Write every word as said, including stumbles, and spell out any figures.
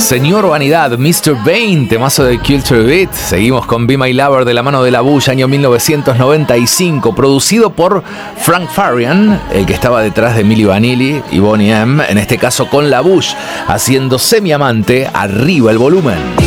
Señor Vanidad, mister Vain, temazo de Culture Beat. Seguimos con Be My Lover de la mano de La Bush, año mil novecientos noventa y cinco, producido por Frank Farian, el que estaba detrás de Milli Vanilli y Boney M, en este caso con La Bush, haciendo Semiamante. Arriba el volumen.